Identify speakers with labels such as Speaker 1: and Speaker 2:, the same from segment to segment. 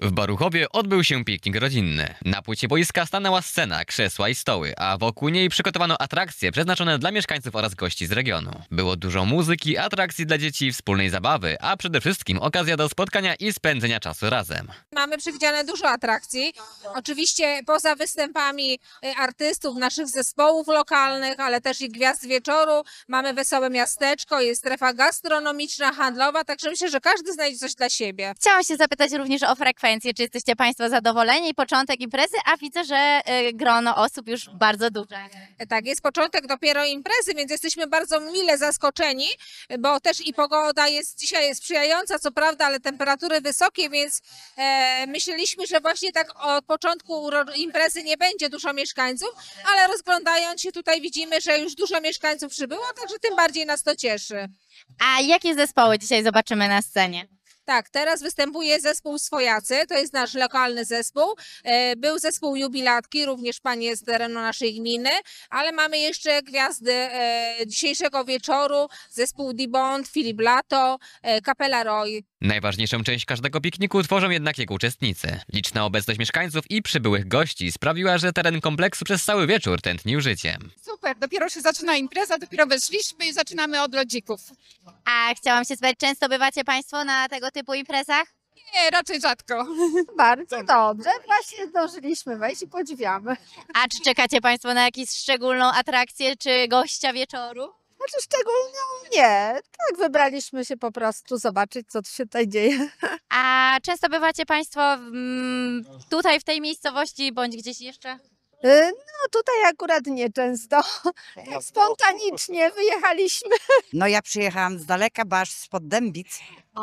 Speaker 1: W Baruchowie odbył się piknik rodzinny. Na płycie boiska stanęła scena, krzesła i stoły, a wokół niej przygotowano atrakcje przeznaczone dla mieszkańców oraz gości z regionu. Było dużo muzyki, atrakcji dla dzieci, wspólnej zabawy, a przede wszystkim okazja do spotkania i spędzenia czasu razem.
Speaker 2: Mamy przewidziane dużo atrakcji. Oczywiście poza występami artystów, naszych zespołów lokalnych, ale też i gwiazd wieczoru. Mamy wesołe miasteczko, jest strefa gastronomiczna, handlowa, także myślę, że każdy znajdzie coś dla siebie.
Speaker 3: Chciałam się zapytać również o frekwencję. Czy jesteście Państwo zadowoleni? Początek imprezy, a widzę, że grono osób już bardzo duże.
Speaker 2: Tak, jest początek dopiero imprezy, więc jesteśmy bardzo mile zaskoczeni, bo też i pogoda dzisiaj jest sprzyjająca, co prawda, ale temperatury wysokie, więc myśleliśmy, że właśnie tak od początku imprezy nie będzie dużo mieszkańców, ale rozglądając się tutaj widzimy, że już dużo mieszkańców przybyło, także tym bardziej nas to cieszy.
Speaker 3: A jakie zespoły dzisiaj zobaczymy na scenie?
Speaker 2: Tak, teraz występuje zespół Swojacy, to jest nasz lokalny zespół. Był zespół Jubilatki, również panie z terenu naszej gminy, ale mamy jeszcze gwiazdy dzisiejszego wieczoru, zespół Dibond, Filip Lato, Kapela Roy.
Speaker 1: Najważniejszą część każdego pikniku tworzą jednak jego uczestnicy. Liczna obecność mieszkańców i przybyłych gości sprawiła, że teren kompleksu przez cały wieczór tętnił życiem.
Speaker 4: Super, dopiero się zaczyna impreza, dopiero weszliśmy i zaczynamy od lodzików.
Speaker 3: A chciałam się spytać, często bywacie Państwo na tego typu imprezach?
Speaker 4: Nie, raczej rzadko.
Speaker 5: Bardzo dobrze, właśnie zdążyliśmy wejść i podziwiamy.
Speaker 3: A czy czekacie Państwo na jakąś szczególną atrakcję czy gościa wieczoru?
Speaker 5: Znaczy szczególnie nie, tak wybraliśmy się po prostu zobaczyć, co tu się tutaj dzieje.
Speaker 3: A często bywacie Państwo tutaj w tej miejscowości bądź gdzieś jeszcze?
Speaker 5: No tutaj akurat nie często, tak spontanicznie wyjechaliśmy.
Speaker 6: No ja przyjechałam z daleka, bo aż spod Dębic.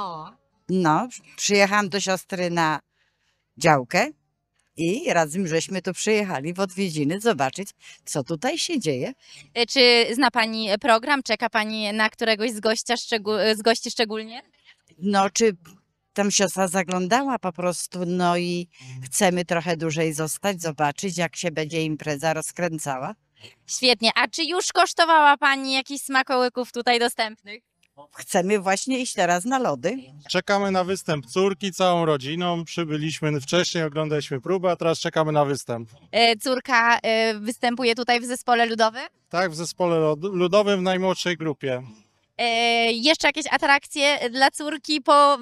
Speaker 6: No, przyjechałam do siostry na działkę i razem żeśmy tu przyjechali w odwiedziny zobaczyć, co tutaj się dzieje.
Speaker 3: Czy zna Pani program? Czeka Pani na któregoś z gości szczególnie?
Speaker 6: No, czy tam siostra zaglądała po prostu, no i chcemy trochę dłużej zostać, zobaczyć, jak się będzie impreza rozkręcała.
Speaker 3: Świetnie. A czy już kosztowała Pani jakichś smakołyków tutaj dostępnych?
Speaker 6: Chcemy właśnie iść teraz na lody.
Speaker 7: Czekamy na występ córki całą rodziną. Przybyliśmy wcześniej, oglądaliśmy próbę, a teraz czekamy na występ.
Speaker 3: Córka występuje tutaj w zespole ludowym.
Speaker 7: Tak, w zespole ludowym w najmłodszej grupie.
Speaker 3: Jeszcze jakieś atrakcje dla córki po